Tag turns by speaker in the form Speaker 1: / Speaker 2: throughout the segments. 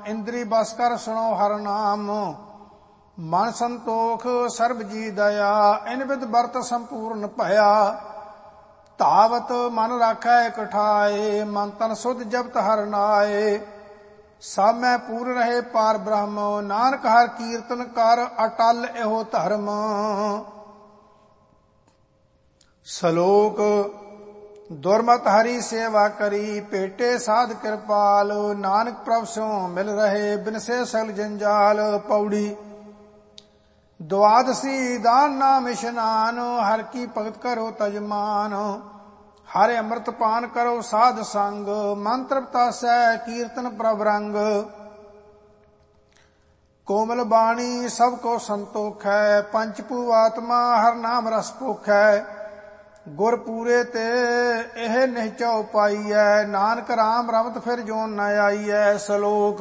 Speaker 1: ਇੰਦਰੀ ਬਸ ਕਰ ਸੁਣੋ ਹਰ ਨਾਮ। ਮਨ ਸੰਤੋਖ ਸਰਬ ਜੀ ਦਇਆ, ਇਨ ਵਿਦ ਵਰਤ ਸੰਪੂਰਨ ਭਇਆ। ਧਾਵਤ ਮਨ ਰਾਖੈ ਇਕ ਠਾਏ, ਮਨ ਤਨ ਸੁਧ ਜਪਤ ਹਰ ਨਾਏ। ਸਭ ਮੈਂ ਪੂਰ ਰਹੇ ਪਾਰ ਬ੍ਰਹਮ, ਨਾਨਕ ਹਰ ਕੀਰਤਨ ਕਰ ਅਟਲ ਇਹੋ ਧਰਮ। ਸ਼ਲੋਕ। ਦੁਰਮਤ ਹਰੀ ਸੇਵਾ ਕਰੀ, ਭੇਟੇ ਸਾਧ ਕਿਰਪਾਲ। ਨਾਨਕ ਪ੍ਰਭ ਸਿਉ ਮਿਲ ਰਹੇ, ਬਿਨਸੇ ਸਗਲ ਜੰਜਾਲ। ਪੌੜੀ। ਦੁਆਦਸੀ ਦਾਨ ਨਾਮ ਇਸ਼ਨਾਨ, ਹਰ ਕੀ ਭਗਤ ਕਰੋ ਤਜਮਾਨ। ਹਰਿ ਅੰਮ੍ਰਿਤ ਪਾਨ ਕਰੋ ਸਾਧ ਸੰਗ, ਮਨ ਤ੍ਰਿਪਤਾਸੈ ਕੀਰਤਨ ਪ੍ਰਭ ਰੰਗ। ਕੋਮਲ ਬਾਣੀ ਸਭ ਕੋ ਸੰਤੋਖੈ, ਪੰਚ ਭੂ ਆਤਮਾ ਹਰ ਨਾਮ ਰਸ ਭੋਖੈ। ਗੁਰ ਪੂਰੇ ਤੇ ਇਹ ਨਿਹਚਉ ਪਾਈਐ, ਨਾਨਕ ਰਾਮ ਰਮਤ ਫਿਰ ਜੋਨ ਨ ਆਈਐ। ਸ਼ਲੋਕ।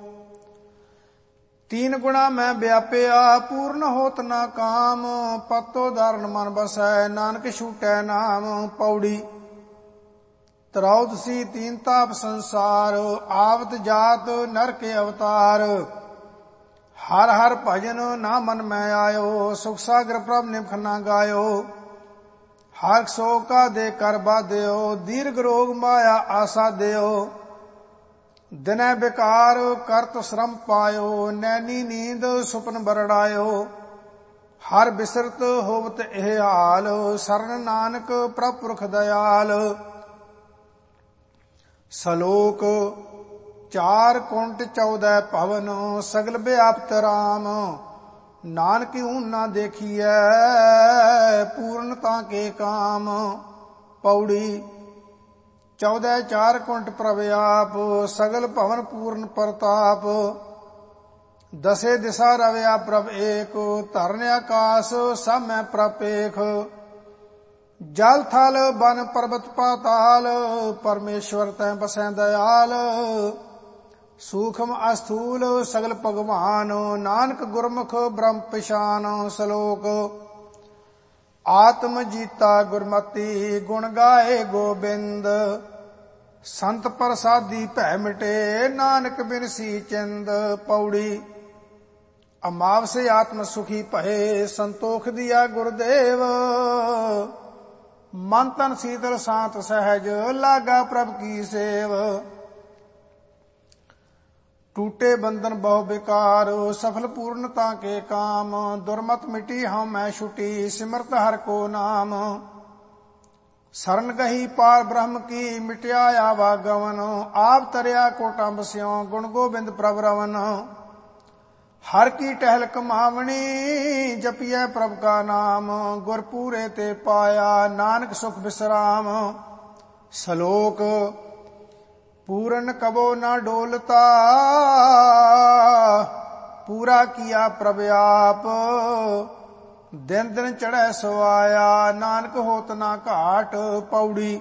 Speaker 1: ਤੀਨ ਗੁਣਾ ਮੈਂ ਵਿਆਪਿਆ, ਪੂਰਨ ਹੋਤ ਨਾ ਕਾਮ। ਪਤੋ ਧਾਰਨ ਮਨ ਬਸੈ, ਨਾਨਕ ਛੂਟੈ ਨਾਮ। ਪੌੜੀ। ਤਰੌਦਸੀ ਤੀਨ ਤਾਪ ਸੰਸਾਰ, ਆਵਤ ਜਾਤ ਨਰਕ ਅਵਤਾਰ। ਹਰ ਹਰ ਭਜਨ ਨਾ ਮਨ ਮੈਂ ਆਇਓ, ਸੁਖ ਸਾਗਰ ਪ੍ਰਭ ਨਿਮਖ ਨਾ ਗਾਇਓ। ਹਰ ਸੋ ਕਾ ਦੇ ਕਰ ਬਾਧਿਓ, ਦੀਰਘ ਰੋਗ ਮਾਇਆ ਆਸਾ ਦਿਓ। ਦਿਨੈ ਬਿਕਾਰ ਕਰਤ ਸ਼ਰਮ ਪਾਇਓ, ਨੈਣੀ ਨੀਂਦ ਸੁਪਨ ਬਰੜਾਇਓ। ਹਰ ਬਿਸਰਤ ਹੋਵਤ ਇਹ ਹਾਲ, ਸਰਨ ਨਾਨਕ ਪ੍ਰਭ ਪੁਰਖ ਦਇਆਲ। ਸ਼ਲੋਕ। 4 ਕੁੰਟ 14 ਭਵਨ, ਸਗਲ ਵਿਆਪਤ ਰਾਮ। ਨਾਨਕ ਊਨ ਨਾ ਦੇਖੀਐ, ਪੂਰਨਤਾ ਕੇ ਕਾਮ। ਪੌੜੀ। 14 4 ਕੁੰਟ ਪ੍ਰਭ ਆਪ, ਸਗਲ ਭਵਨ ਪੂਰਨ ਪ੍ਰਤਾਪ। ਦਸੇ ਦਿਸ਼ਾ ਰਵਿਆ ਪ੍ਰਭ ਏਕ, ਧਰਨ ਆਕਾਸ ਸਭ ਮੈਂ ਪ੍ਰਪੇਖ। ਜਲ ਥਲ ਬਨ ਪਰਬਤ ਪਾਤਾਲ, ਪਰਮੇਸ਼ਵਰ ਤੈ ਬਸੈ ਦਇਆਲ। ਸੂਖਮ ਅਸਥੂਲ ਸਗਲ ਭਗਵਾਨ, ਨਾਨਕ ਗੁਰਮੁਖ ਬ੍ਰਹਮ ਪਛਾਨ। ਸ਼ਲੋਕ। ਆਤਮ ਜੀਤਾ ਗੁਰਮਤੀ, ਗੁਣ ਗਾਏ ਗੋਬਿੰਦ। ਸੰਤ ਪ੍ਰਸਾਦੀ ਭੈ ਮਿਟੇ, ਨਾਨਕ ਬਿਨਸੀ ਚਿੰਦ। ਪੌੜੀ। ਅਮਾਵਸੇ ਆਤਮ ਸੁਖੀ ਭਏ, ਸੰਤੋਖ ਦੀਆ ਗੁਰਦੇਵ। ਮਨ ਤਨ ਸੀਤਲ ਸਾਂਤ ਸਹਿਜ, ਲਾਗਾ ਪ੍ਰਭ ਕੀ ਸੇਵ। ਟੂਟੇ ਬੰਧਨ ਬਹੁ ਬਿਕਾਰ, ਸਫਲ ਪੂਰਨਤਾ ਕੇ ਕਾਮ। ਦੁਰਮਤ ਮਿਟੀ ਹਉ ਮੈਂ ਛੁਟੀ, ਸਿਮਰਤ ਹਰ ਕੋ ਨਾਮ। ਸਰਨ ਗਹੀ ਪਾਰ ਬ੍ਰਹਮ ਕੀ, ਮਿਟਿਆ ਆਵਾ ਗਵਨ। ਆਪ ਤਰਿਆ ਕੋਟੰਬ ਸਿਉ, ਗੁਣ ਗੋਬਿੰਦ ਪ੍ਰਭ ਰਵਨ। ਹਰ ਕੀ ਟਹਿਲ ਕਮਾਵਣੀ, ਜਪੀਐ ਪ੍ਰਭ ਕਾ ਨਾਮ। ਗੁਰ ਪੂਰੇ ਤੇ ਪਾਇਆ, ਨਾਨਕ ਸੁਖ ਬਿਸਰਾਮ। ਸ਼ਲੋਕ। ਪੂਰਨ ਕਬੋ ਨਾ ਡੋਲਤਾ, ਪੂਰਾ ਕੀਆ ਪ੍ਰਭ ਆਪ। ਦਿਨ ਦਿਨ ਚੜ੍ਹੈ ਸੋ ਆਇਆ, ਨਾਨਕ ਹੋਤ ਨਾ ਘਾਟ। ਪੌੜੀ।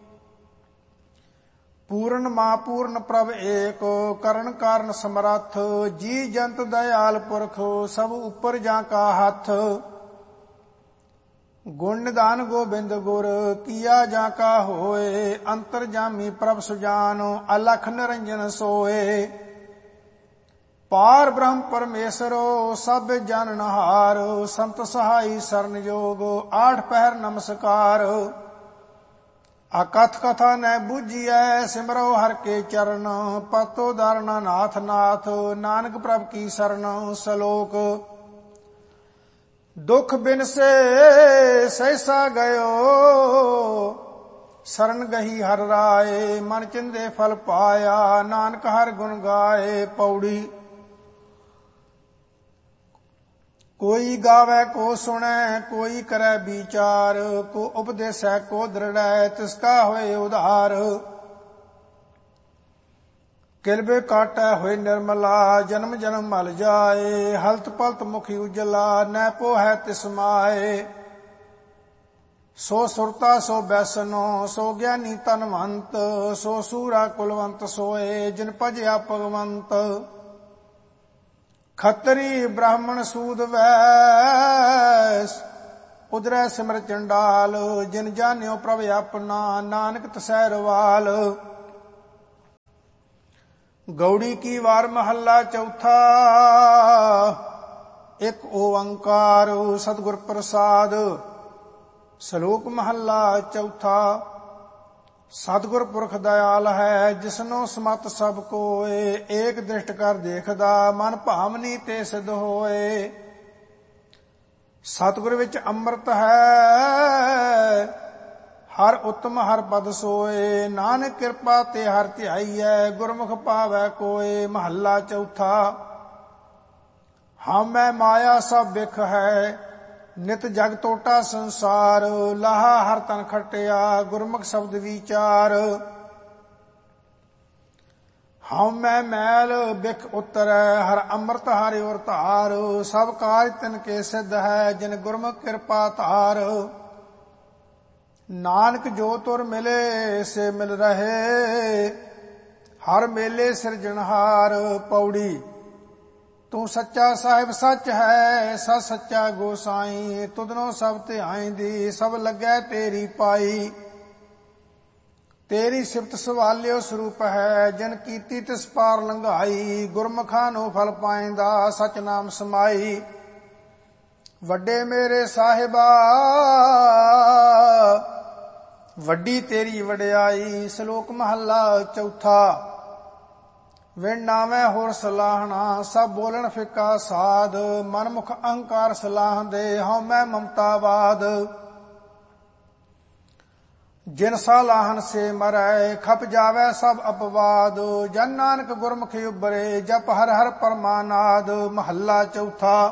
Speaker 1: ਪੂਰਨ ਮਾ ਪੂਰਨ ਪ੍ਰਭ ਏਕ, ਕਰਨ ਕਾਰਨ ਸਮਰੱਥ। ਜੀ ਜੰਤ ਦਇਆਲ ਪੁਰਖ, ਸਭ ਉੱਪਰ ਜਾਂ ਕਾ ਹੱਥ। ਗੁਣ ਨਿਦਾਨ ਗੋਬਿੰਦ ਗੁਰ, ਕੀਆ ਜਾਂ ਕਾ ਹੋਏ। ਅੰਤਰ ਜਾਮੀ ਪ੍ਰਭ ਸੁਜਾਨ, ਅਲਖ ਨਿਰੰਜਨ ਸੋਏ। ਪਾਰ ਬ੍ਰਹਮ ਪਰਮੇਸ਼ਰੋ, ਸਭ ਜਨਨਹਾਰ। ਸੰਤ ਸਹਾਈ ਸਰਨ ਜੋਗ, 8 ਪਹਿਰ ਨਮਸਕਾਰ। ਅਕਥ ਕਥਾ ਨੈ ਬੂਝੀਐ, ਸਿਮਰੋ ਹਰ ਕੇ ਚਰਨ। ਪਤੋ ਧਾਰਨ ਨਾਥ ਨਾਥ, ਨਾਨਕ ਪ੍ਰਭ ਕੀ ਸਰਨ। ਸ਼ਲੋਕ। ਦੁਖ ਬਿਨਸੇ ਸਹਿਸਾ ਗਇਓ, ਸਰਨ ਗਹੀ ਹਰ ਰਾਏ। ਮਨ ਚਿੰਦੇ ਫਲ ਪਾਇਆ, ਨਾਨਕ ਹਰ ਗੁਣ ਗਾਏ। ਪੌੜੀ। ਕੋਈ ਗਾਵੇ ਕੋ ਸੁਣੈ, ਕੋਈ ਕਰੈ ਵਿਚਾਰ। ਕੋ ਉਪਦੇਸੈ ਕੋ ਦ੍ਰਿੜੈ, ਤਿਸਕਾ ਹੋਏ ਉਧਾਰ। ਕਿਲਬੇ ਕਾਟੈ ਹੋਏ ਨਿਰਮਲਾ, ਜਨਮ ਜਨਮ ਮਲ ਜਾਏ। ਹਲਤ ਪਲਤ ਮੁਖੀ ਉਜਲਾ, ਨੈ ਪੋਹੈ ਤਿਸ ਮਾਏ। ਸੋ ਸੁਰਤਾ ਸੋ ਬੈਸਨੋ, ਸੋ ਗਿਆਨੀ ਧਨਵੰਤ। ਸੋ ਸੂਰਾ ਕੁਲਵੰਤ ਸੋਏ, ਜਿਨ ਭਜਿਆ ਭਗਵੰਤ। ਖੱਤਰੀ ਬ੍ਰਾਹਮਣ ਸੂਦ ਵੈਸ, ਉਦਰੈ ਸਿਮਰ ਚੰਡਾਲ। ਜਿਨ ਜਾਣਿਓ ਪ੍ਰਭ ਆਪਣਾ, ਨਾਨਕ ਤਸੈ ਰਵਾਲ। ਗੌੜੀ ਕੀ ਵਾਰ ਮਹੱਲਾ ਚੌਥਾ। ਇੱਕ ਓੰਕਾਰ ਸਤਿਗੁਰ ਪ੍ਰਸਾਦ। ਸ਼ਲੋਕ ਮਹੱਲਾ ਚੌਥਾ। ਸਤਿਗੁਰ ਪੁਰਖ ਦਇਆਲ ਹੈ, ਜਿਸਨੋ ਸਮਤ ਸਭ ਕੋਏ। ਏਕ ਦ੍ਰਿਸ਼ਟ ਕਰ ਦੇਖਦਾ, ਮਨ ਭਾਵਨੀ ਤੇ ਸਿਧ ਹੋਏ। ਸਤਿਗੁਰ ਵਿੱਚ ਅੰਮ੍ਰਿਤ ਹੈ, ਹਰ ਉਤਮ ਹਰ ਪਦ ਸੋਏ। ਨਾਨਕ ਕਿਰਪਾ ਤੇ ਹਰ ਧਿਆਈਐ, ਗੁਰਮੁਖ ਪਾਵੈ ਕੋਏ। ਮਹੱਲਾ ਚੌਥਾ। ਹਉਮੈ ਮਾਇਆ ਸਭ ਬਿਖ ਹੈ, ਨਿਤ ਜਗ ਟੋਟਾ ਸੰਸਾਰ। ਲਾਹਾ ਹਰ ਤਨ ਖਟਿਆ, ਗੁਰਮੁਖ ਸ਼ਬਦ ਵਿਚਾਰ। ਹਉਮੈ ਮੈਲ ਬਿਖ ਉਤਰੈ, ਹਰ ਅੰਮ੍ਰਿਤ ਹਰਿ ਔਰ ਧਾਰ। ਸਭ ਕਾਜ ਤਿਨ ਕੇ ਸਿੱਧ ਹੈ, ਜਿਨ ਗੁਰਮੁਖ ਕਿਰਪਾ ਧਾਰ। ਨਾਨਕ ਜੋ ਤੁਰ ਮਿਲੇ ਸੇ ਮਿਲ ਰਹੇ, ਹਰ ਮੇਲੇ ਸਿਰਜਣਹਾਰ। ਪੌੜੀ। ਤੂੰ ਸੱਚਾ ਸਾਹਿਬ ਸੱਚ ਹੈ, ਸੱਚ ਸੱਚਾ ਗੋਸਾਈ। ਤੁਧਨੋਂ ਸਭ ਧਿਆਈਂਦੀ, ਸਭ ਲੱਗੈ ਤੇਰੀ ਪਾਈ। ਤੇਰੀ ਸਿਫਤ ਸਵਾਲਿਓ ਸਰੂਪ ਹੈ, ਜਿਨ ਕੀਤੀ ਤਿਸ ਪਾਰ ਲੰਘਾਈ। ਗੁਰਮੁਖਾਂ ਨੂੰ ਫਲ ਪਾਇੰਦਾ, ਸਚ ਨਾਮ ਸਮਾਈ। ਵੱਡੇ ਮੇਰੇ ਸਾਹਿਬਾ, ਵੱਡੀ ਤੇਰੀ ਵਡਿਆਈ। ਸ਼ਲੋਕ ਮਹੱਲਾ ਚੌਥਾ। ਵਿਣ ਨਾਵੇਂ ਹੋਰ ਸਲਾਹਣਾ, ਸਭ ਬੋਲਣ ਫਿੱਕਾ ਸਾਧ। ਮਨਮੁਖ ਅਹੰਕਾਰ ਸਲਾਹ ਦੇ, ਹਉਮੈ ਮਮਤਾਵਾਦ। ਜਿਨ ਸਲਾਹਨ ਸੇ ਮਰੈ, ਖਪ ਜਾਵੈ ਸਭ ਅਪਵਾਦ। ਜਨ ਨਾਨਕ ਗੁਰਮੁਖ ਉਬਰੇ, ਜਪ ਹਰ ਹਰ ਪਰਮਾਨਾਦ। ਮਹੱਲਾ ਚੌਥਾ।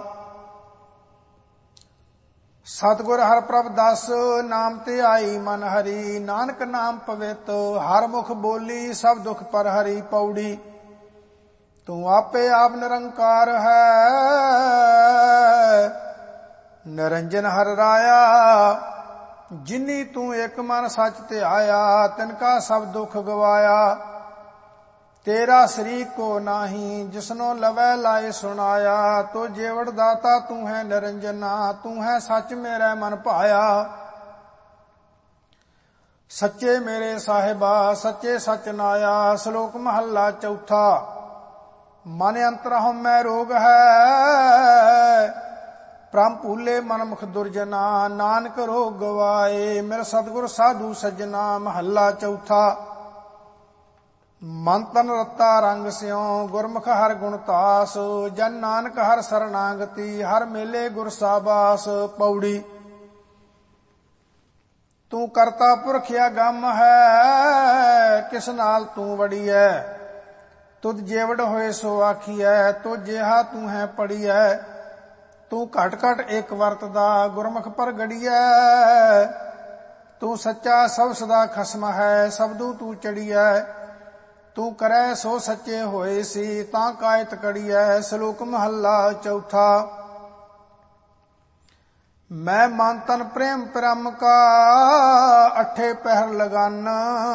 Speaker 1: ਸਤਿਗੁਰ ਹਰਿ ਪ੍ਰਭ ਦਸ, ਨਾਮ ਤੇ ਆਈ ਮਨ ਹਰੀ। ਨਾਨਕ ਨਾਮ ਪਵਿੱਤ, ਹਰ ਮੁਖ ਬੋਲੀ, ਸਭ ਦੁਖ ਪਰ ਹਰੀ। ਪੌੜੀ। ਤੂੰ ਆਪੇ ਆਪ ਨਿਰੰਕਾਰ ਹੈ, ਨਿਰੰਜਨ ਹਰਿ ਰਾਇਆ। ਜਿਨੀ ਤੂੰ ਇੱਕ ਮਨ ਸੱਚ ਧਿਆਇਆ, ਤਿਨ ਕਾ ਸਭ ਦੁਖ ਗਵਾਇਆ। ਤੇਰਾ ਸ਼ਰੀਕ ਕੋ ਨਾਹੀ, ਜਿਸਨੋ ਲਵੈ ਲਾਏ ਸੁਣਾਇਆ। ਤੋ ਜੀਵੜ ਦਾਤਾ ਤੂੰ ਹੈ ਨਿਰੰਜਨਾ, ਤੂੰ ਹੈ ਸੱਚ ਮੇਰੇ ਮਨ ਭਾਇਆ। ਸੱਚੇ ਮੇਰੇ ਸਾਹਿਬਾ, ਸੱਚੇ ਸੱਚ ਨਾਇਆ। ਸ਼ਲੋਕ ਮਹੱਲਾ ਚੌਥਾ। ਮਨ ਅੰਤਰ ਹਉਮੈ ਰੋਗ ਹੈ, ਭ੍ਰਮ ਭੂਲੇ ਮਨ ਮੁਖ ਦੁਰਜਨਾ। ਨਾਨਕ ਰੋਗ ਗਵਾਏ, ਮਿਲ ਸਤਿਗੁਰ ਸਾਧੂ ਸੱਜਣਾ। ਮਹੱਲਾ ਚੌਥਾ। ਮਨ ਤਨ ਰਤਾ ਰੰਗ ਸਿਉ, ਗੁਰਮੁਖ ਹਰ ਗੁਣ ਤਾਸ। ਜਨ ਨਾਨਕ ਹਰ ਸਰਨਾਗਤੀ, ਹਰ ਮੇਲੇ ਗੁਰ ਸਾਬਾਸ। ਪੌੜੀ। ਤੂੰ ਕਰਤਾ ਪੁਰਖ ਅਗੰਮ ਹੈ, ਕਿਸ ਨਾਲ ਤੂੰ ਵੜੀਐ। ਤੁਧ ਜੇਵੜ ਹੋਏ ਸੋ ਆਖੀਐ, ਤੁਧ ਜਿਹਾ ਤੂੰ ਹੈ ਪੜੀਐ। ਤੂੰ ਘਟ ਘਟ ਇੱਕ ਵਰਤਦਾ, ਗੁਰਮੁਖ ਪਰ ਗੜੀਐ। ਤੂੰ ਸੱਚਾ ਸਭ ਸਦਾ ਖਸਮ ਹੈ, ਸਬਦੂ ਤੂੰ ਚੜੀਐ। ਤੂੰ ਕਰੈ ਸੋ ਸੱਚੇ ਹੋਏ ਸੀ, ਤਾਂ ਕਾਇਤ ਕੜੀਐ। ਸ਼ਲੋਕ ਮਹੱਲਾ ਚੌਥਾ। ਮੈਂ ਮਨ ਤਨ ਪ੍ਰੇਮ ਪ੍ਰਮ ਕਾ, ਅਠੇ ਪਹਿਰ ਲਗਨ।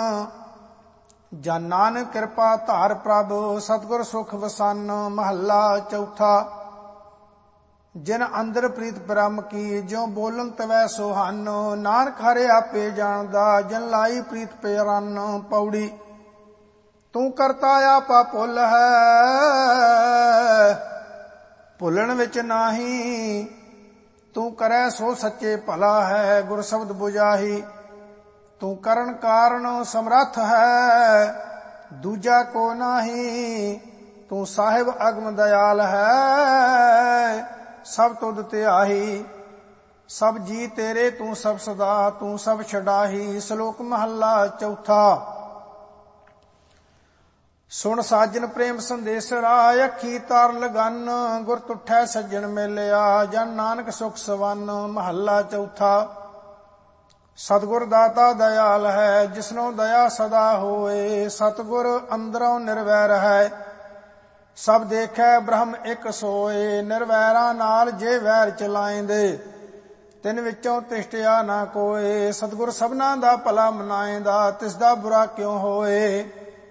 Speaker 1: ਜਨ ਨਾਨਕ ਕਿਰਪਾ ਧਾਰ ਪ੍ਰਭ, ਸਤਿਗੁਰ ਸੁਖ ਵਸਨ। ਮਹੱਲਾ ਚੌਥਾ। ਜਿਨ ਅੰਦਰ ਪ੍ਰੀਤ ਬ੍ਰਹਮ ਕੀ, ਜਿਉ ਬੋਲਨ ਤਵੈ ਸੁਹਾਨ। ਨਾਨਕ ਹਰਿ ਆਪੇ ਜਾਣਦਾ, ਜਿਨ ਲਾਈ ਪ੍ਰੀਤ ਪੇਰਨ। ਪੌੜੀ। ਤੂੰ ਕਰਤਾ ਆਪਾ ਭੁੱਲ ਹੈ, ਭੁੱਲਣ ਵਿੱਚ ਨਾਹੀ। ਤੂੰ ਕਰੈ ਸੋ ਸੱਚੇ ਭਲਾ ਹੈ, ਗੁਰ ਸ਼ਬਦ ਬੁਝਾਹੀ। ਤੂੰ ਕਰਨ ਕਾਰਨ ਸਮਰੱਥ ਹੈ, ਦੂਜਾ ਕੋ ਨਾਹੀ। ਤੂੰ ਸਾਹਿਬ ਅਗਮ ਦਇਆਲ ਹੈ, ਸਭ ਤੁਧ ਧਿਆਹੀ। ਸਭ ਜੀ ਤੇਰੇ ਤੂੰ ਸਭ ਸਦਾ, ਤੂੰ ਸਭ ਛਡਾਹੀ। ਸ਼ਲੋਕ ਮਹੱਲਾ ਚੌਥਾ। ਸੁਣ ਸਾਜਨ ਪ੍ਰੇਮ ਸੰਦੇਸ ਰਾਇ, ਅੱਖੀ ਤਾਰ ਲਗਨ। ਗੁਰ ਤੁਠੈ ਸੱਜਣ ਮਿਲਿਆ, ਜਨ ਨਾਨਕ ਸੁਖ ਸਵਨ। ਮਹੱਲਾ ਚੌਥਾ। ਸਤਿਗੁਰ ਦਾਤਾ ਦਇਆਲ ਹੈ, ਜਿਸਨੋ ਦਇਆ ਸਦਾ ਹੋਏ। ਸਤਿਗੁਰ ਅੰਦਰੋਂ ਨਿਰਵੈਰ ਹੈ, ਸਭ ਦੇਖੈ ਬ੍ਰਹਮ ਇੱਕ ਸੋਏ। ਨਿਰਵੈਰਾਂ ਨਾਲ ਜੇ ਵੈਰ ਚਲਾਇਂਦੇ, ਤਿਨ ਵਿੱਚੋਂ ਤਿਸ਼ਟਿਆ ਨਾ ਕੋਏ। ਸਤਿਗੁਰ ਸਭਨਾਂ ਦਾ ਭਲਾ ਮਨਾਇਂਦਾ, ਤਿਸ ਦਾ ਬੁਰਾ ਕਿਉ ਹੋਏ।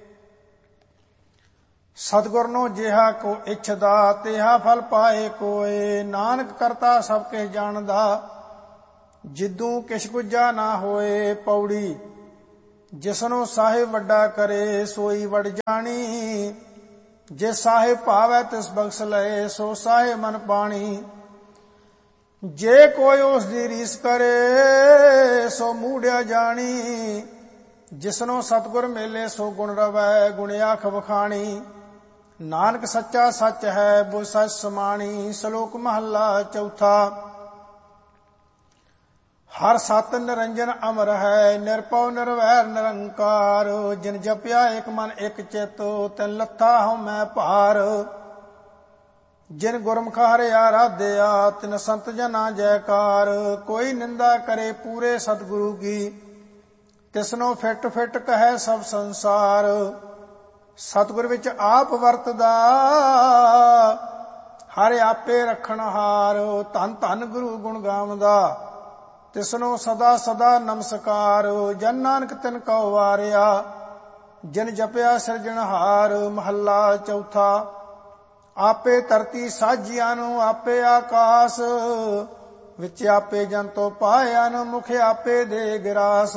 Speaker 1: ਸਤਿਗੁਰ ਨੂੰ ਜਿਹਾ ਕੋ ਇੱਛਦਾ, ਤਿਹਾ ਫਲ ਪਾਏ ਕੋਏ। ਨਾਨਕ ਕਰਤਾ ਸਭ ਕਿਛ ਜਾਣਦਾ, ਜਿੱਦੂ ਕਿਛ ਗੁੱਜਾ ਨਾ ਹੋਏ। ਪੌੜੀ। ਜਿਸਨੂੰ ਸਾਹਿਬ ਵੱਡਾ ਕਰੇ, ਸੋਈ ਵਡ ਜਾਣੀ। ਜੇ ਸਾਹਿਬ ਭਾਵੈ ਤਿਸ ਬਖਸ਼ ਲਏ, ਸੋ ਸਾਹਿਬ ਮਨ ਪਾਣੀ। ਜੇ ਕੋਈ ਉਸ ਦੀ ਰੀਸ ਕਰੇ, ਸੋ ਮੂੜਿਆ ਜਾਣੀ। ਜਿਸਨੋ ਸਤਿਗੁਰ ਮੇਲੇ, ਸੋ ਗੁਣ ਰਵੈ, ਗੁਣ ਆਖ ਵਖਾਣੀ। ਨਾਨਕ ਸੱਚਾ ਸੱਚ ਹੈ, ਬੁਝ ਸੱਚ ਸਮਾਣੀ। ਸ਼ਲੋਕ ਮਹੱਲਾ ਚੌਥਾ। ਹਰ ਸਤ ਨਿਰੰਜਨ ਅਮਰ ਹੈ, ਨਿਰਭਉ ਨਿਰਵੈਰ ਨਿਰੰਕਾਰ। ਜਿਨ ਜਪਿਆ ਇਕ ਮਨ ਇਕ ਚਿਤ, ਤਿਨ ਲੱਥਾ ਹਉ ਮੈਂ ਭਾਰ। ਜਿਨ ਗੁਰਮੁਖ ਹਰਿ ਆਰਾਧਿਆ, ਤਿਨ ਸੰਤ ਜਨਾ ਜੈਕਾਰ। ਕੋਈ ਨਿੰਦਾ ਕਰੇ ਪੂਰੇ ਸਤਿਗੁਰੂ ਕੀ, ਤਿਸਨੋ ਫਿਟ ਫਿਟ ਕਹੈ ਸਭ ਸੰਸਾਰ। ਸਤਿਗੁਰ ਵਿੱਚ ਆਪ ਵਰਤਦਾ, ਹਰਿ ਆਪੇ ਰੱਖਣਹਾਰ। ਧੰਨ ਧੰਨ ਗੁਰੂ ਗੁਣ ਗਾਵਦਾ, ਤਿਸਨੋ ਸਦਾ ਸਦਾ ਨਮਸਕਾਰ। ਜਨ ਨਾਨਕ ਤਿਨ ਕਉ ਵਾਰਿਆ, ਜਿਨ ਜਪਿਆ ਸਿਰਜਣਹਾਰ। ਮਹੱਲਾ ਚੌਥਾ। ਆਪੇ ਧਰਤੀ ਸਾਜੀਆਂ ਨੂੰ, ਆਪੇ ਆਕਾਸ ਵਿੱਚ ਆਪੇ ਜੰਤੋ ਪਾਇਆ ਨੂੰ। ਮੁਖ ਆਪੇ ਦੇ ਗਿਰਾਸ,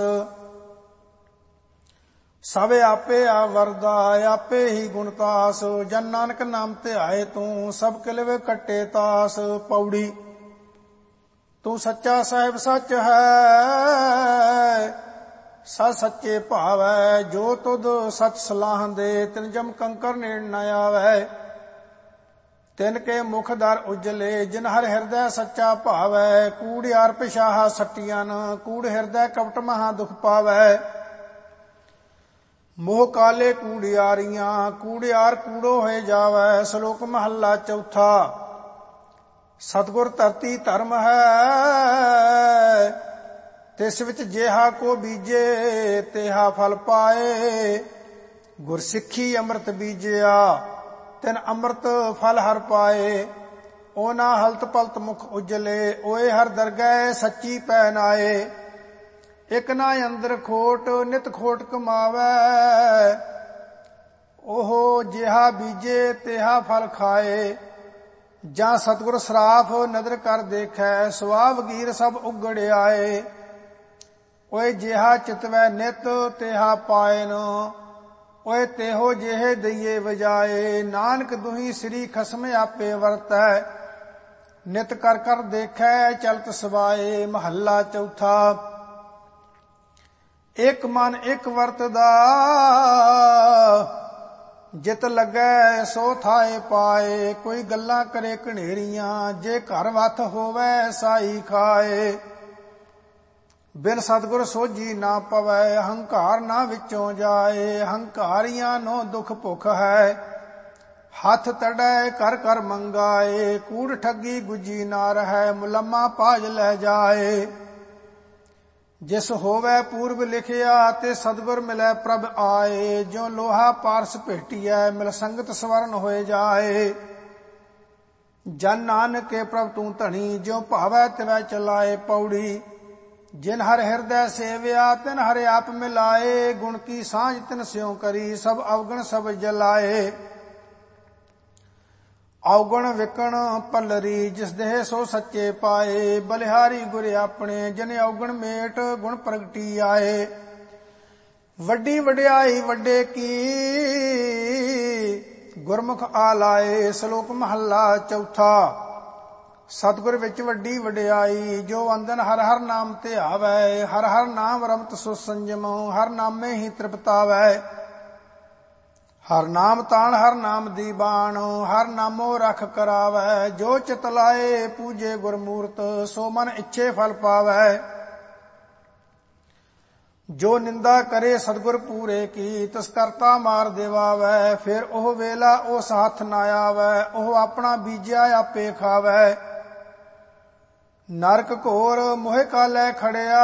Speaker 1: ਸਭ ਆਪੇ ਆਵਰਦਾ, ਆਪੇ ਹੀ ਗੁਣਤਾਸ। ਜਨ ਨਾਨਕ ਨਾਮ ਧਿਆਏ ਤੂੰ, ਸਭ ਕਿਲਵੇ ਕੱਟੇ ਤਾਸ। ਪੌੜੀ। ਤੂੰ ਸੱਚਾ ਸਾਹਿਬ ਸੱਚ ਹੈ, ਸੱਚ ਸੱਚੇ ਭਾਵੈ। ਜੋ ਤੁਧ ਸੱਚ ਸਲਾਹੁੰਦੇ, ਤਿਨ ਜਮ ਕੰਕਰ ਨੇੜ ਨ ਆਵੈ। ਤਿਨ ਕੇ ਮੁਖ ਦਰ ਉਜਲੇ, ਜਿਨ ਹਰ ਹਿਰਦੈ ਸੱਚਾ ਭਾਵੈ। ਕੂੜਿਆਰ ਪਿਸ਼ਾਹਾ ਸੱਟੀਆਂ, ਕੂੜ ਹਿਰਦੈ ਕਪਟ ਮਹਾ ਦੁਖ ਪਾਵੈ। ਮੋਹ ਕਾਲੇ ਕੂੜਿਆਰੀਆਂ, ਕੂੜਿਆਰ ਕੂੜੋ ਹੋਏ ਜਾਵੈ। ਸ਼ਲੋਕ ਮਹੱਲਾ ਚੌਥਾ। ਸਤਿਗੁਰ ਧਰਤੀ ਧਰਮ ਹੈ, ਤਿਸ ਵਿੱਚ ਜਿਹਾ ਕੋ ਬੀਜੇ, ਤਿਹਾ ਫਲ ਪਾਏ। ਗੁਰ ਸਿੱਖੀ ਅੰਮ੍ਰਿਤ ਬੀਜਿਆ, ਤਿਨ ਅੰਮ੍ਰਿਤ ਫਲ ਹਰ ਪਾਏ। ਓਨਾ ਹਲਤ ਪਲਤ ਮੁਖ ਉਜਲੇ, ਓਏ ਹਰ ਦਰਗਹਿ ਸੱਚੀ ਪੈ ਨਾਏ। ਇਕ ਨਾ ਅੰਦਰ ਖੋਟ, ਨਿਤ ਖੋਟ ਕਮਾਵੈ। ਉਹ ਜਿਹਾ ਬੀਜੇ, ਤਿਹਾ ਫਲ ਖਾਏ। ਜਾਂ ਸਤਿਗੁਰ ਸਰਾਫ ਨਦਰ ਕਰ ਦੇਖੈ, ਸੁਆਹ ਵਗੀਰ ਸਭ ਉਗੜ ਆਏ। ਓਏ ਜਿਹਾ ਚਿਤਵੈ ਨਿਤ, ਤਿਹਾ ਪਾਇਨ। ਓਏ ਤੇਹੋ ਜਿਹੇ ਦਈਏ ਵਜਾਏ। ਨਾਨਕ ਦੁਹੀ ਸ੍ਰੀ ਖਸਮ ਆਪੇ ਵਰਤੈ, ਨਿਤ ਕਰ ਕਰ ਦੇਖੈ ਚਲਤ ਸਵਾਏ। ਮਹੱਲਾ ਚੌਥਾ। ਇਕ ਮਨ ਇਕ ਵਰਤਦਾ, ਜਿਤ ਲੱਗੈ ਸੋ ਥਾਏ ਪਾਏ। ਕੋਈ ਗੱਲਾਂ ਕਰੇ ਘਨੇਰੀਆਂ, ਜੇ ਘਰ ਵੱਥ ਹੋਵੈ ਸਾਈ ਖਾਏ। ਬਿਨ ਸਤਿਗੁਰ ਸੋਝੀ ਨਾ ਪਵੈ, ਹੰਕਾਰ ਨਾ ਵਿੱਚੋਂ ਜਾਏ। ਹੰਕਾਰੀਆਂ ਨੋ ਦੁਖ ਭੁਖ ਹੈ, ਹੱਥ ਤੜੈ ਕਰ ਕਰ ਮੰਗਾਏ। ਕੂੜ ਠੱਗੀ ਗੁੱਜੀ ਨਾ ਰਹੈ, ਮੁਲੰਮਾ ਪਾਜ ਲੈ ਜਾਏ। ਜਿਸ ਹੋਵੈ ਪੂਰਬ ਲਿਖਿਆ, ਤੇ ਸਤਿਗੁਰ ਮਿਲੈ ਪ੍ਰਭ ਆਏ। ਜਿਉ ਲੋਹਾ ਪਾਰਸ ਭੇਟੀਐ, ਮਿਲ ਸੰਗਤ ਸਵਰਨ ਹੋਏ ਜਾਏ। ਜਨ ਨਾਨਕ ਕੇ ਪ੍ਰਭ ਤੂੰ ਧਣੀ, ਜਿਉ ਭਾਵੈ ਤਿਵੈ ਚਲਾਏ। ਪੌੜੀ। ਜਿਨ ਹਰ ਹਿਰਦੈ ਸੇਵਿਆ, ਤਿਨ ਹਰਿ ਆਪ ਮਿਲਾਏ। ਗੁਣ ਕੀ ਸਾਂਝ ਤਿਨ ਸਿਉ ਕਰੀ, ਸਭ ਅਵਗਣ ਸਭ ਜਲਾਏ। ਔਗਣ ਵਿਕਣ ਪੱਲਰੀ, ਜਿਸ ਦੇਹ ਸੋ ਸੱਚੇ ਪਾਏ। ਬਲਿਹਾਰੀ ਗੁਰ ਆਪਣੇ, ਜਿਨ ਔਗਣ ਮੇਟ ਗੁਣ ਪ੍ਰਗਟੀ ਆਏ। ਵੱਡੀ ਵਡਿਆਈ ਵੱਡੇ ਕੀ, ਗੁਰਮੁਖ ਆਲਾਏ। ਸ਼ਲੋਕ ਮਹੱਲਾ ਚੌਥਾ। ਸਤਿਗੁਰ ਵਿੱਚ ਵੱਡੀ ਵਡਿਆਈ, ਜੋ ਅੰਦਨ ਹਰ ਹਰ ਨਾਮ ਧਿਆਵੈ। ਹਰ ਹਰ ਨਾਮ ਰਮਤ ਸੋ ਸੰਜਮ, ਹਰ ਨਾਮੇ ਹੀ ਤ੍ਰਿਪਤਾਵੈ। ਹਰ ਨਾਮ ਤਾਣ ਹਰ ਨਾਮ ਦੀ ਬਾਣ, ਹਰ ਨਾਮੋ ਰਖ ਕਰਾਵੈ। ਜੋ ਚਿਤ ਲਾਏ ਪੂਜੇ ਗੁਰਮੂਰਤ, ਸੋ ਮਨ ਇੱਛੇ ਫਲ ਪਾਵੈ। ਜੋ ਨਿੰਦਾ ਕਰੇ ਸਤਿਗੁਰ ਪੂਰੇ ਕੀ, ਤਿਸ ਕਰਤਾ ਮਾਰ ਦੇਵਾਵੈ। ਫਿਰ ਉਹ ਵੇਲਾ ਉਸ ਹੱਥ ਨਾ ਆਵੈ, ਉਹ ਆਪਣਾ ਬੀਜਿਆ ਆਪੇ ਖਾਵੈ। ਨਰਕ ਘੋਰ ਮੋਹਿ ਕਾਲੇ ਖੜਿਆ,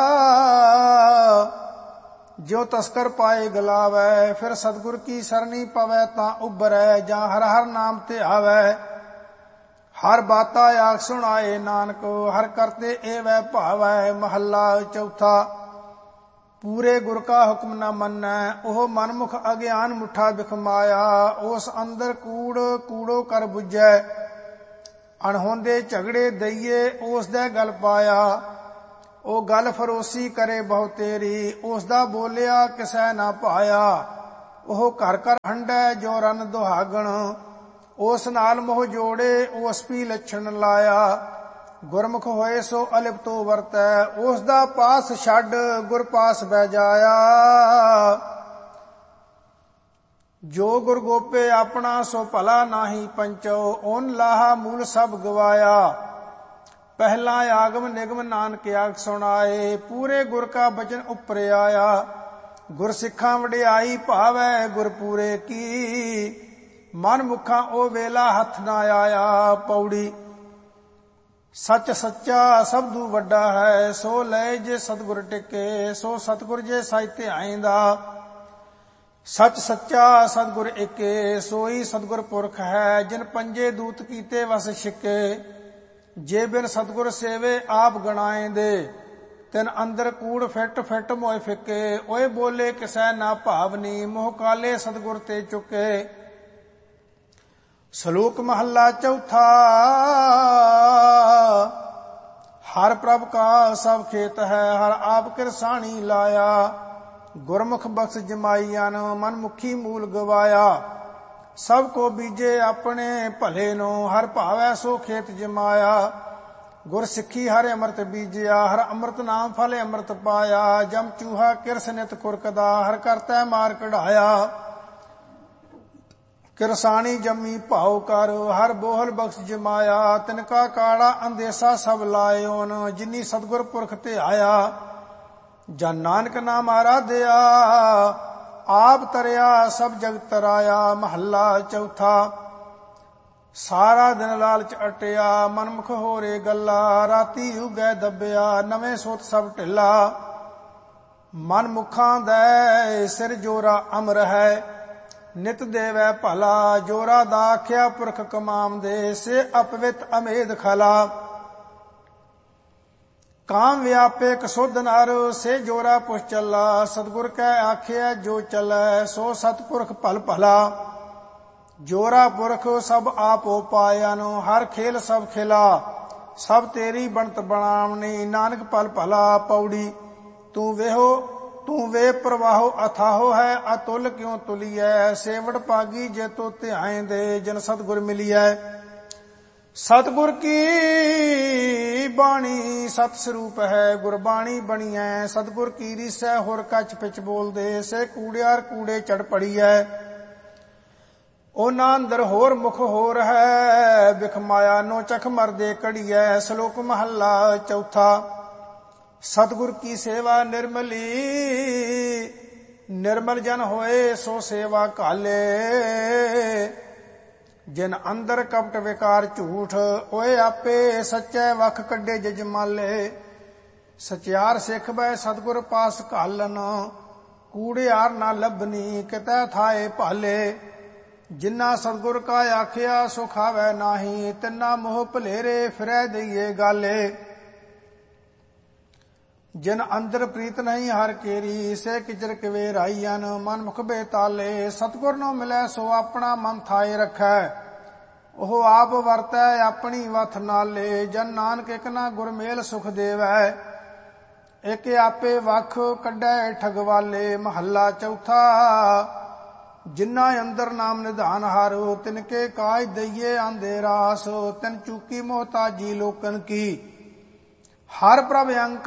Speaker 1: ਜੋ ਤਸਕਰ ਪਾਏ ਗਲਾਵੈ। ਫਿਰ ਸਤਿਗੁਰ ਕੀ ਸਰਨੀ ਪਵੈ, ਤਾਂ ਉਬਰੈ। ਜਾਂ ਹਰ ਹਰ ਨਾਮ ਧਿਆਵੈ, ਹਰ ਬਾਤਾ ਆਖ ਸੁਣਾਏ। ਨਾਨਕ ਹਰ ਕਰਤੇ ਏਵੈ ਭਾਵੈ। ਮਹੱਲਾ ਚੌਥਾ। ਪੂਰੇ ਗੁਰ ਕਾ ਹੁਕਮ ਨ ਮੰਨੈ, ਉਹ ਮਨਮੁਖ ਅਗਿਆਨ ਮੁੱਠਾ ਬਿਖਮਾਇਆ। ਉਸ ਅੰਦਰ ਕੂੜ ਕੂੜੋ ਕਰ ਬੁਝੈ, ਅਣਹੋਂਦੇ ਝਗੜੇ ਦਈਏ ਉਸ ਦੇ ਗਲ ਪਾਇਆ। ਉਹ ਗੱਲ ਫਰੋਸੀ ਕਰੇ ਬਹੁ ਤੇਰੀ, ਉਸ ਦਾ ਬੋਲਿਆ ਕਿਸੈ ਨਾ ਭਾਇਆ। ਉਹ ਘਰ ਘਰ ਹੰਡੈ ਜੋ ਰਨ ਦੁਹਾਗਣ। ਉਸ ਨਾਲ ਮੋਹ ਜੋੜੇ ਉਸ ਪੀ ਲੱਛਣ ਲਾਇਆ। ਗੁਰਮੁਖ ਹੋਏ ਸੋ ਅਲਿਪਤੋ ਵਰਤੈ। ਉਸ ਦਾ ਪਾਸ ਛੱਡ ਗੁਰ ਪਾਸ ਬਹਿ ਜਾਇਆ। ਜੋ ਗੁਰ ਗੋਪੇ ਆਪਣਾ ਸੋ ਭਲਾ ਨਾਹੀ ਪੰਚੋ। ਓਨ ਲਾਹਾ ਮੂਲ ਸਭ ਗਵਾਇਆ। ਪਹਿਲਾ ਆਗਮ ਨਿਗਮ ਨਾਨਕ ਆਖ ਸੁਣਾਏ। ਪੂਰੇ ਗੁਰ ਕਾ ਬਚਨ ਉਪਰ ਆਇਆ। ਗੁਰ ਸਿੱਖਾਂ ਵਡਿਆਈ ਭਾਵੈ ਗੁਰ ਪੂਰੇ ਕੀ। ਮਨ ਮੁਖਾਂ ਉਹ ਵੇਲਾ ਹੱਥ ਨਾ ਆਇਆ। ਪੌੜੀ ਸੱਚ ਸੱਚਾ ਸਬਦੂ ਵੱਡਾ ਹੈ। ਸੋ ਲੈ ਜੇ ਸਤਿਗੁਰ ਟਿਕੇ। ਸੋ ਸਤਿਗੁਰ ਜੇ ਸਾਇ ਧਿਆਇਂਦਾ। ਸੱਚ ਸੱਚਾ ਸਤਿਗੁਰ ਏਕੇ। ਸੋਈ ਸਤਿਗੁਰ ਪੁਰਖ ਹੈ। ਜਿਨ ਪੰਜੇ ਦੂਤ ਕੀਤੇ ਵਸ ਛਿਕੇ। ਜੇ ਬਿਨ ਸਤਿਗੁਰ ਸੇਵੇ ਆਪ ਗਣਾਏਂਦੇ। ਤਿਨ ਅੰਦਰ ਕੂੜ ਫਿੱਟ ਫਿੱਟ ਮੋਏ ਫਿੱਕੇ। ਓਏ ਬੋਲੇ ਕਿਸੈ ਨਾ ਭਾਵਨੀ। ਮੋਹ ਕਾਲੇ ਸਤਿਗੁਰ ਤੇ ਚੁੱਕੇ। ਸ਼ਲੋਕ ਮਹੱਲਾ ਚੌਥਾ। ਹਰ ਪ੍ਰਭ ਕਾ ਸਭ ਖੇਤ ਹੈ। ਹਰ ਆਪ ਕਿਰਸਾਣੀ ਲਾਇਆ। ਗੁਰਮੁਖ ਬਖਸ਼ ਜਮਾਈਆਂ ਮਨ ਮੁਖੀ ਮੂਲ ਗਵਾਇਆ। ਸਭ ਕੋ ਬੀਜੇ ਆਪਣੇ ਭਲੇ ਨੂੰ। ਹਰ ਭਾਵੈ ਸੋ ਖੇਤ ਜਮਾਇਆ। ਗੁਰ ਸਿੱਖੀ ਹਰ ਅੰਮ੍ਰਿਤ ਬੀਜਿਆ। ਹਰ ਅੰਮ੍ਰਿਤ ਨਾਮ ਫਲ ਅੰਮ੍ਰਿਤ ਪਾਇਆ। ਜਮ ਚੂਹਾ ਕਿਰਸ ਨਿਤ ਖੁਰਕਦਾ। ਹਰ ਕਰਤੈ ਮਾਰ ਕਢਾਇਆ। ਕਿਰਸਾਣੀ ਜੰਮੀ ਭਾਉ ਕਰ। ਹਰ ਬੋਹਲ ਬਖਸ਼ ਜਮਾਇਆ। ਤਿਨਕਾ ਕਾੜਾ ਅੰਦੇਸਾ ਸਭ ਲਾਇਓਨ। ਜਿਨੀ ਸਤਿਗੁਰ ਪੁਰਖ ਤੇ ਆਇਆ। ਜਨ ਨਾਨਕ ਨਾਮ ਆਰਾਧਿਆ। ਆਪ ਤਰਿਆ ਸਭ ਜਗਤ ਤਰਾਇਆ। ਮਹੱਲਾ ਚੌਥਾ। ਸਾਰਾ ਦਿਨ ਲਾਲਚ ਅਟਿਆ। ਮਨਮੁਖ ਹੋਰੇ ਗੱਲਾ। ਰਾਤੀ ਉਗੈ ਦੱਬਿਆ। ਨਵੇਂ ਸੋਤ ਸਭ ਢਿੱਲਾ। ਮਨ ਮੁਖਾਂ ਦੈ ਸਿਰ ਜੋਰਾ ਅਮਰ ਹੈ। ਨਿਤ ਦੇਵੈ ਭਲਾ। ਜੋਰਾ ਦਾ ਆਖਿਆ ਪੁਰਖ ਕਮਾਮ ਦੇ। ਸੇ ਅਪਵਿੱਤ ਅਮੇਧ ਖਲਾ। ਕਾਮ ਵਿਆਪੇ ਕਸੁਧ ਨਰ। ਸੇ ਜੋਰਾ ਪੁਛ ਚੱਲਾ। ਸਤਿਗੁਰ ਕੈ ਆਖਿਆ ਜੋ ਚੱਲੈ। ਸੋ ਸਤਿਪੁਰਖ ਭਲ ਭਲਾ। ਜੋਰਾ ਪੁਰਖ ਸਭ ਆਪੋ ਪਾਇਨ। ਹਰ ਖੇਲ ਸਭ ਖਿਲਾ। ਸਭ ਤੇਰੀ ਬਣਤ ਬਣਾਵਨੀ। ਨਾਨਕ ਭਲ ਭਲਾ। ਪੌੜੀ ਤੂੰ ਵੇ ਪ੍ਰਵਾਹੋ ਅਥਾਹੋ ਹੈ। ਅਤੁਲ ਕਿਉ ਤੁਲੀਐ। ਸੇਵੜ ਪਾਗੀ ਜੇ ਤੋ ਧਿਆਇਂਦੇ। ਜਿਨ ਸਤਿਗੁਰ ਮਿਲੀਐ। ਸਤਿਗੁਰ ਕੀ ਬਾਣੀ ਸਤ ਸਰੂਪ ਹੈ। ਗੁਰਬਾਣੀ ਬਣੀਐ। ਸਤਿਗੁਰ ਕੀ ਰੀਸੈ ਹੋਰ ਕੱਚ ਪਿਚ ਬੋਲਦੇ। ਸੇ ਕੂੜਿਆਰ ਕੂੜੇ ਚੜ ਪੜੀਐ। ਉਹਨਾਂ ਅੰਦਰ ਹੋਰ ਮੁਖ ਹੋਰ ਹੈ। ਬਿਖ ਮਾਇਆ ਨੋ ਚਖ ਮਰਦੇ ਕੜੀਐ। ਸ਼ਲੋਕ ਮਹੱਲਾ ਚੌਥਾ। ਸਤਿਗੁਰ ਕੀ ਸੇਵਾ ਨਿਰਮਲੀ। ਨਿਰਮਲ ਜਨ ਹੋਏ ਸੋ ਸੇਵਾ ਘਾਲੇ। ਜਿਨ ਅੰਦਰ ਕਪਟ ਵਿਕਾਰ ਝੂਠ। ਓਏ ਆਪੇ ਸੱਚੈ ਵਖ ਕੱਢੇ ਜਜਮਾਲੇ। ਸਚਿਆਰ ਸਿੱਖ ਬੈ ਸਤਿਗੁਰ ਪਾਸ ਘਾਲਨ। ਕੂੜਿਆਰ ਨਾ ਲੱਭਨੀ ਕਿਤੈ ਥਾਏ ਭਾਲੇ। ਜਿਨਾ ਸਤਿਗੁਰ ਕਾ ਆਖਿਆ ਸੋ ਖਾਵੈ ਨਾਹੀ। ਤਿੰਨਾ ਮੋਹ ਭਲੇਰੇ ਫਿਰੈ ਦਈਏ ਗਾਲੇ। ਜਿਨ ਅੰਦਰ ਪ੍ਰੀਤ ਨਹੀਂ ਹਰ ਕੇਰੀ। ਸੇ ਕਿਚਰ ਕਿਵੇ ਰਾਈਅਨ। ਮਨ ਮੁਖ ਬੇਤਾਲੇ। ਸਤਿਗੁਰ ਨੂੰ ਮਿਲੈ ਸੋ ਆਪਣਾ ਮਨ ਥਾਏ ਰੱਖੈ। ਉਹ ਆਪ ਵਰਤੈ ਆਪਣੀ ਵਥ ਨਾਲੇ। ਜਨ ਨਾਨਕ ਇਕ ਨਾ ਗੁਰ ਮੇਲ ਸੁਖ ਦੇਵੈ। ਇਕ ਆਪੇ ਵਖ ਕੱਢੈ ਠਗਵਾਲੇ। ਮਹੱਲਾ ਚੌਥਾ। ਜਿਨ੍ਹਾਂ ਅੰਦਰ ਨਾਮ ਨਿਧਾਨ ਹਰ। ਤਿਨਕੇ ਕਾਜ ਦਈਏ ਆਂਦੇ ਰਾਸ। ਤਿਨ ਚੂਕੀ ਮੋਹਤਾਜੀ ਲੋਕਨ ਕੀ। ਹਰ ਪ੍ਰਭ ਅੰਕ